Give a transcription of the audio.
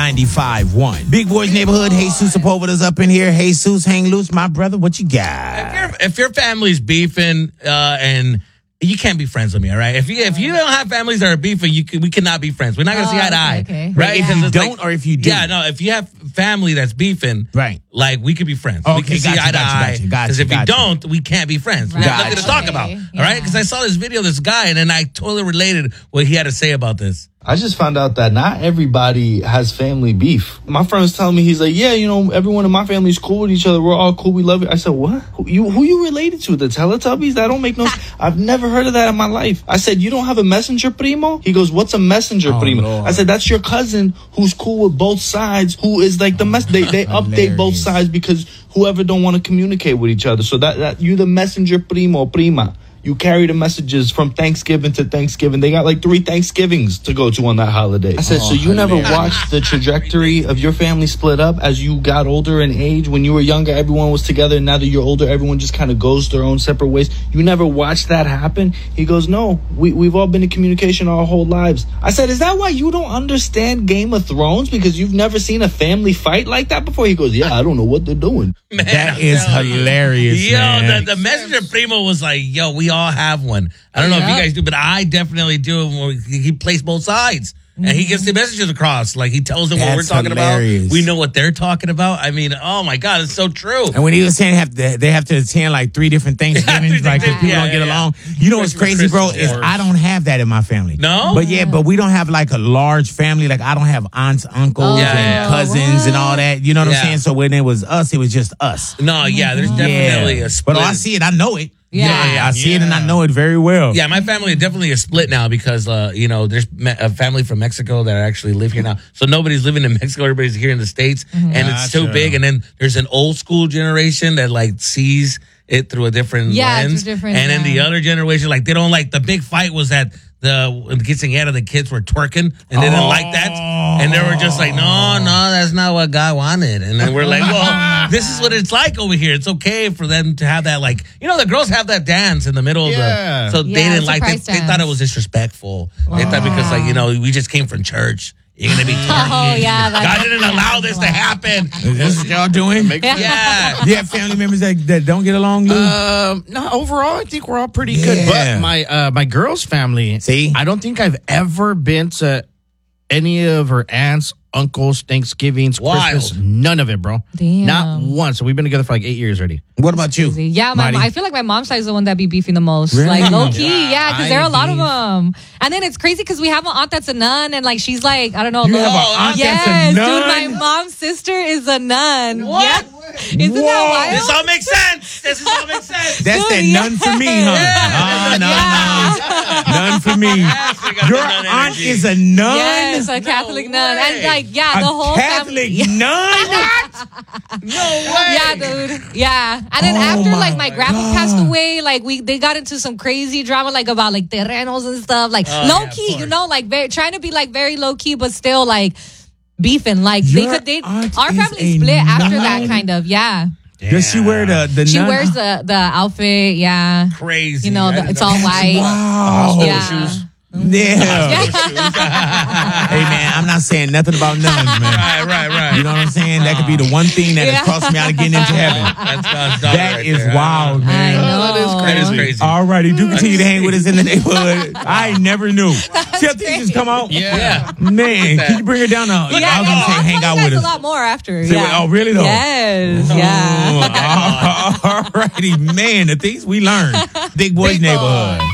95.1. Big Boys Neighborhood. Jesus Sepulveda's up in here. Jesus, hang loose, my brother. What you got? If your family's beefing and you can't be friends with me, all right? If you don't have families that are beefing, we cannot be friends. We're not going to see eye to eye, okay. right? If you don't, or if you do. Yeah, no. If you have family that's beefing, right? Like we could be friends. Okay, we can see eye to eye. Because if you don't, we can't be friends. We have nothing to talk about, all right? Because I saw this video of this guy, and then I totally related what he had to say about this. I just found out that not everybody has family beef. My friend was telling me, he's like, yeah, everyone in my family is cool with each other. We're all cool. We love it. I said, what? Who you related to? The Teletubbies? That don't make no sense. I've never heard of that in my life. I said, you don't have a messenger primo? He goes, what's a messenger primo? Lord. I said, that's your cousin who's cool with both sides, who is like the they update both sides because whoever don't want to communicate with each other. So that you the messenger primo, prima. You carry the messages from Thanksgiving to Thanksgiving. They got like 3 Thanksgivings to go to on that holiday. I said, so you never watched the trajectory of your family split up as you got older in age? When you were younger, everyone was together. And now that you're older, everyone just kind of goes their own separate ways. You never watched that happen? He goes, no, we've all been in communication our whole lives. I said, is that why you don't understand Game of Thrones? Because you've never seen a family fight like that before? He goes, yeah, I don't know what they're doing. Man, that is hilarious, yo, man. The messenger primo was like, yo, we all have one. I don't know if you guys do, but I definitely do. He plays both sides. And he gets the messages across. Like, he tells them what we're talking about. We know what they're talking about. I mean, oh, my God, it's so true. And when he was saying they have to attend, like, 3 different Thanksgivings, like, if people don't get along. You know what's crazy, bro, is I don't have that in my family. No? But we don't have, like, a large family. Like, I don't have aunts, uncles, and cousins and all that. You know what I'm saying? So when it was us, it was just us. No, there's definitely a split. But I see it. I know it. Yeah. I see it and I know it very well. Yeah, my family definitely is split now because, there's a family from Mexico that actually live here now. So nobody's living in Mexico. Everybody's here in the States. And it's too big. And then there's an old school generation that, like, sees it through a different lens. And then the other generation, like, they don't like the big fight was that the quinceañera, the kids were twerking and they didn't like that. And they were just like, no, that's not what God wanted. And then we're like, well, this is what it's like over here. It's okay for them to have that, like, the girls have that dance in the middle of the, so they didn't like it. They thought it was disrespectful. They thought because, like, we just came from church. You're going to be twerking. God didn't allow this to happen. Is this what y'all doing? Yeah. You have family members that don't get along, Lou? No, overall, I think we're all pretty good. But my girl's family, I don't think I've ever been to any of her aunts, uncles, Thanksgivings, Christmas, none of it, bro. Damn. Not once. So we've been together for like 8 years already. What about you? Yeah, I feel like my mom's side is the one that be beefing the most. Really? Like, low key, because there are a lot of them. And then it's crazy because we have an aunt that's a nun, and like she's like, I don't know. You have an aunt that's a nun? Dude, my mom's sister is a nun. What? Yeah. Isn't that wild? This all makes sense. That's that nun for me, huh? No. None for me. Your aunt is a nun? Yes, a Catholic nun. And like, the whole Catholic family. nun? No way. Yeah, dude. Yeah. And then after like my grandpa passed away, like they got into some crazy drama like about like terrenos and stuff. Like low key, like trying to be like very low key, but still like beefing. Like our family split after that kind of, Does she wear the She nun? wears the outfit, Crazy. It's all white. Wow. Yeah. Yeah. Hey, man, I'm not saying nothing about nuns, man. Right. You know what I'm saying? That could be the one thing that has crossed me out of getting into heaven. That is wild, man. That is crazy. All righty. Do continue to hang with us in the neighborhood. I never knew. See how things just come out? Yeah. Man, can you bring her down? I was going to say hang out with us. a lot more after. Oh, really, though? Yes. Yeah. All righty, man. The things we learn. Big Boys Neighborhood.